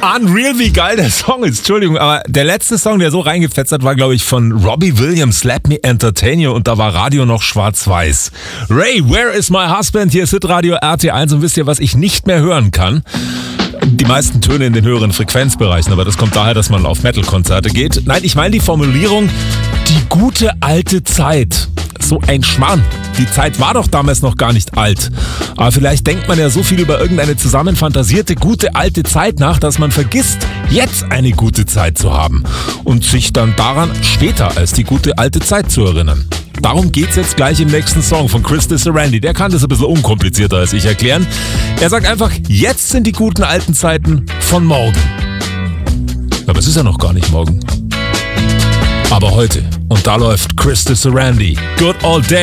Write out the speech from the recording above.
Unreal, wie geil der Song ist. Entschuldigung, aber der letzte Song, der so reingefetzt hat, war, glaube ich, von Robbie Williams, Let Me Entertain You, und da war Radio noch schwarz-weiß. Ray, Where is my husband? Hier ist Hitradio RT1 und wisst ihr, was ich nicht mehr hören kann? Die meisten Töne in den höheren Frequenzbereichen, aber das kommt daher, dass man auf Metal-Konzerte geht. Nein, ich meine die Formulierung, die gute alte Zeit. So ein Schmarrn. Die Zeit war doch damals noch gar nicht alt. Aber vielleicht denkt man ja so viel über irgendeine zusammenfantasierte gute alte Zeit nach, dass man vergisst, jetzt eine gute Zeit zu haben und sich dann daran später als die gute alte Zeit zu erinnern. Darum geht's jetzt gleich im nächsten Song von Chris Randy. Der kann das ein bisschen unkomplizierter als ich erklären. Er sagt einfach, jetzt sind die guten alten Zeiten von morgen. Aber es ist ja noch gar nicht morgen. Aber heute. Und da läuft Chris Randy. Good Old Day.